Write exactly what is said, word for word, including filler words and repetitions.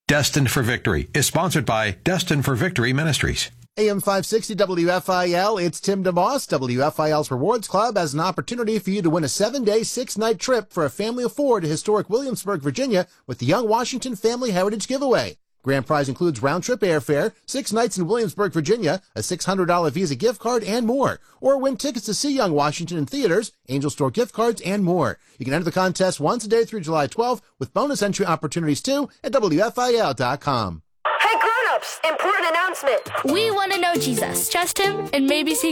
Destined for Victory is sponsored by Destined for Victory Ministries. A M five sixty W F I L, it's Tim DeMoss. W F I L's Rewards Club has an opportunity for you to win a seven-day, six-night trip for a family of four to historic Williamsburg, Virginia with the Young Washington Family Heritage Giveaway. Grand prize includes round-trip airfare, six nights in Williamsburg, Virginia, a six hundred dollars Visa gift card, and more. Or win tickets to see Young Washington in theaters, Angel Store gift cards, and more. You can enter the contest once a day through July twelfth with bonus entry opportunities, too, at W F I L dot com. Hey, grown-ups, important announcement. We want to know Jesus, trust him, and maybe see